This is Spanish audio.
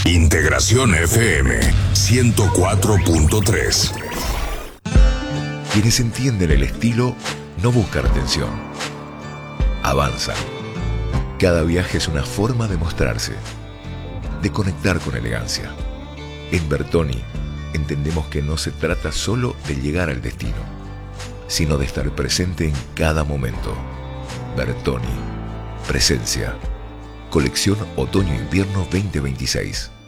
Integración FM 104.3. Quienes entienden el estilo no buscan atención, avanzan. Cada viaje es una forma de mostrarse, de conectar con elegancia. En Bertoni entendemos que no se trata solo de llegar al destino, sino de estar presente en cada momento. Bertoni, presencia. Colección Otoño-Invierno 2026.